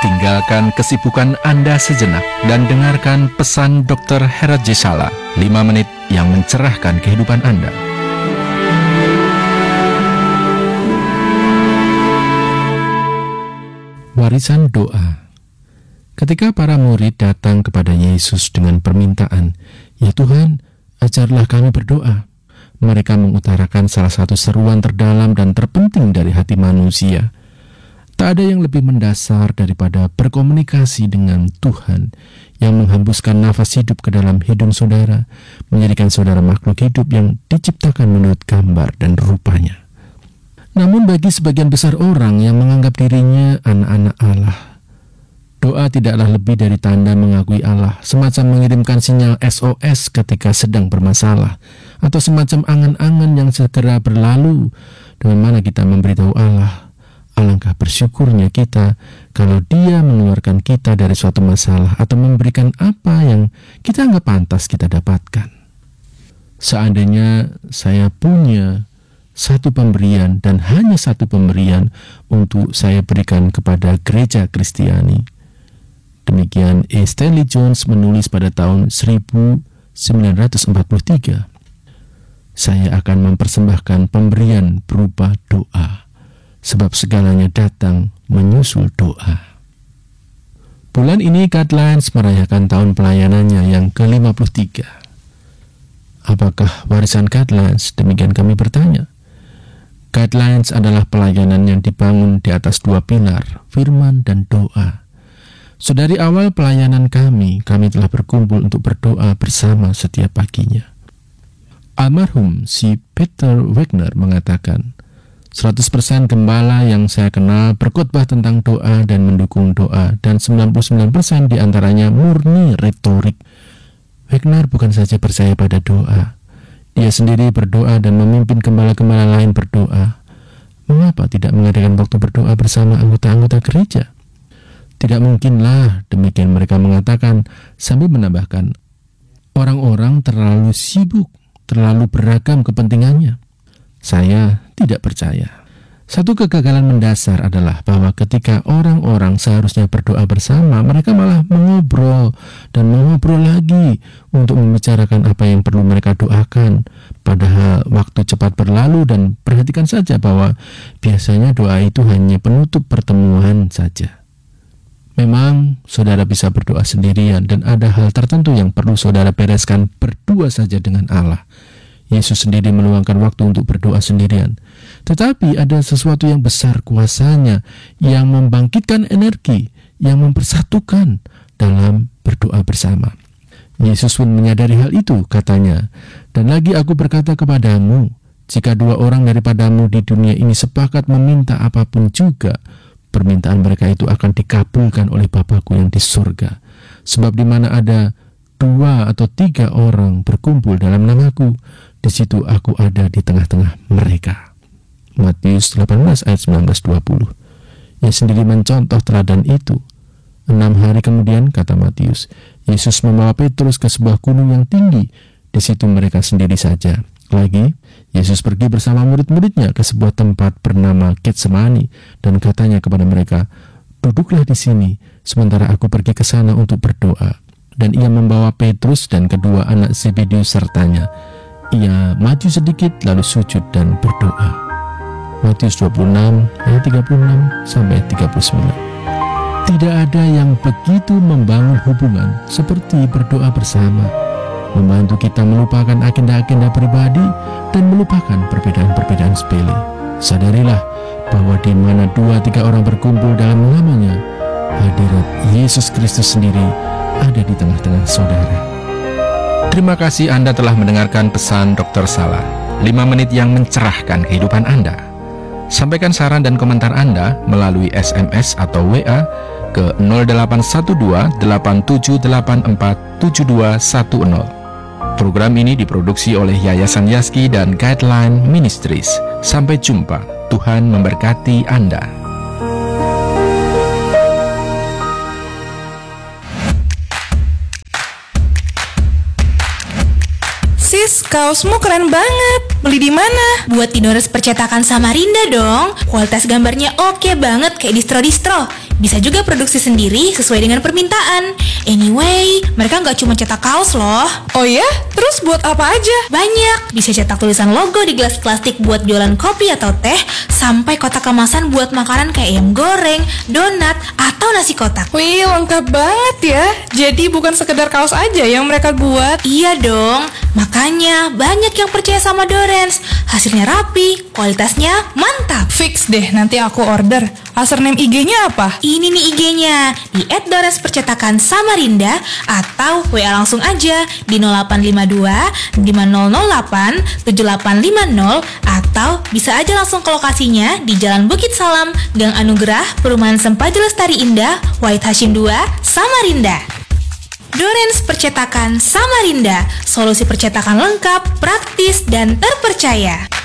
Tinggalkan kesibukan Anda sejenak dan dengarkan pesan Dr. Herat J. Sala, 5 menit yang mencerahkan kehidupan Anda. Warisan doa. Ketika para murid datang kepada Yesus dengan permintaan, "Ya Tuhan, ajarlah kami berdoa," mereka mengutarakan salah satu seruan terdalam dan terpenting dari hati manusia. Tak ada yang lebih mendasar daripada berkomunikasi dengan Tuhan yang menghembuskan nafas hidup ke dalam hidung saudara, menjadikan saudara makhluk hidup yang diciptakan menurut gambar dan rupanya. Namun bagi sebagian besar orang yang menganggap dirinya anak-anak Allah, doa tidaklah lebih dari tanda mengakui Allah, semacam mengirimkan sinyal SOS ketika sedang bermasalah, atau semacam angan-angan yang segera berlalu, dengan mana kita memberitahu Allah, alangkah bersyukurnya kita kalau Dia mengeluarkan kita dari suatu masalah atau memberikan apa yang kita anggap pantas kita dapatkan. Seandainya saya punya satu pemberian dan hanya satu pemberian untuk saya berikan kepada gereja Kristiani. Demikian E. Stanley Jones menulis pada tahun 1943. Saya akan mempersembahkan pemberian berupa doa, sebab segalanya datang menyusul doa. Bulan ini Guidelines merayakan tahun pelayanannya yang ke-53. Apakah warisan Guidelines? Demikian kami bertanya. Guidelines adalah pelayanan yang dibangun di atas 2 pilar, firman dan doa. Dari awal pelayanan kami telah berkumpul untuk berdoa bersama setiap paginya. Almarhum si Peter Wagner mengatakan, 100% gembala yang saya kenal berkhotbah tentang doa dan mendukung doa, dan 99% diantaranya murni retorik. Wagner bukan saja percaya pada doa, dia sendiri berdoa dan memimpin gembala-gembala lain berdoa. Mengapa tidak mengadakan waktu berdoa bersama anggota-anggota gereja? Tidak mungkinlah, demikian mereka mengatakan, sambil menambahkan, orang-orang terlalu sibuk, terlalu beragam kepentingannya. Saya tidak percaya. Satu kegagalan mendasar adalah bahwa ketika orang-orang seharusnya berdoa bersama, mereka malah mengobrol dan mengobrol lagi untuk membicarakan apa yang perlu mereka doakan. Padahal waktu cepat berlalu, dan perhatikan saja bahwa biasanya doa itu hanya penutup pertemuan saja. Memang saudara bisa berdoa sendirian, dan ada hal tertentu yang perlu saudara bereskan berdua saja dengan Allah. Yesus sendiri meluangkan waktu untuk berdoa sendirian. Tetapi ada sesuatu yang besar kuasanya, yang membangkitkan energi, yang mempersatukan dalam berdoa bersama. Yesus pun menyadari hal itu, katanya, "Dan lagi aku berkata kepadamu, jika 2 orang daripadamu di dunia ini sepakat meminta apapun juga, permintaan mereka itu akan dikabulkan oleh Bapa-Ku yang di surga. Sebab di mana ada 2 atau 3 orang berkumpul dalam nama-Ku, di situ aku ada di tengah-tengah mereka." Matius 18 ayat 19-20. Ia sendiri mencontoh teladan itu. 6 hari kemudian, kata Matius, Yesus membawa Petrus ke sebuah gunung yang tinggi. Di situ mereka sendiri saja. Lagi, Yesus pergi bersama murid-muridnya ke sebuah tempat bernama Getsemani, dan katanya kepada mereka, "Duduklah di sini, sementara aku pergi ke sana untuk berdoa." Dan ia membawa Petrus dan kedua anak Zebedeus sertanya. Ia maju sedikit lalu sujud dan berdoa. Matius 26 ayat 36 sampai 39. Tidak ada yang begitu membangun hubungan seperti berdoa bersama, membantu kita melupakan agenda-agenda pribadi dan melupakan perbedaan-perbedaan sepele. Sadarilah bahwa di mana 2-3 orang berkumpul dalam namanya, hadirat Yesus Kristus sendiri ada di tengah-tengah saudara. Terima kasih Anda telah mendengarkan pesan Dr. Sala, 5 menit yang mencerahkan kehidupan Anda. Sampaikan saran dan komentar Anda melalui SMS atau WA ke 0812-8784-7210. Program ini diproduksi oleh Yayasan Yaski dan Guideline Ministries. Sampai jumpa. Tuhan memberkati Anda. Sis, kaosmu keren banget. Beli di mana? Buat Dinores Percetakan Samarinda dong. Kualitas gambarnya oke banget kayak distro-distro. bisa juga produksi sendiri sesuai dengan permintaan. Anyway, mereka nggak cuma cetak kaos loh. Oh ya? Terus buat apa aja? Banyak, bisa cetak tulisan logo di gelas plastik buat jualan kopi atau teh, sampai kotak kemasan buat makanan kayak ayam goreng, donat, atau nasi kotak. Wih, lengkap banget ya. Jadi bukan sekedar kaos aja yang mereka buat. Iya dong, makanya banyak yang percaya sama Dorens. Hasilnya rapi, kualitasnya mantap. Fix deh, nanti aku order. Username IG-nya apa? Ini nih IG-nya, di @dorenspercetakan Samarinda, atau WA langsung aja di 0852 5008 7850, atau bisa aja langsung ke lokasinya di Jalan Bukit Salam, Gang Anugerah, Perumahan Sempaja Lestari Indah, Wahid Hashim 2, Samarinda. Dorens Percetakan Samarinda, solusi percetakan lengkap, praktis, dan terpercaya.